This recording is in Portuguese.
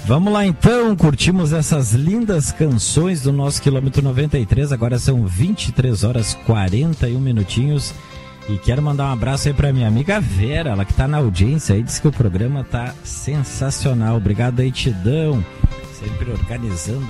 Vamos lá então, curtimos essas lindas canções do nosso quilômetro 93, agora são 23 horas 41 minutinhos e quero mandar um abraço aí pra minha amiga Vera, ela que tá na audiência aí, diz que o programa tá sensacional, obrigado aí Tidão, sempre organizando